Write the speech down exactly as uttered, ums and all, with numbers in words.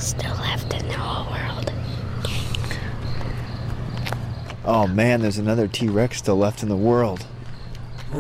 T-Rex still left in the whole world. Oh man, there's another T-Rex still left in the world.